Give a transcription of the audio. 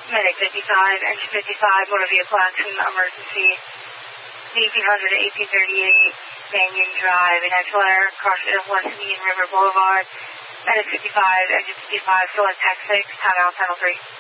Medic 55, engine 55, motor vehicle accident, emergency, 1800 to 1838, Banyan Drive, in Edgewater, across West Indian River Boulevard. Medic 55, engine 55, select tax 6, timeout, panel 3.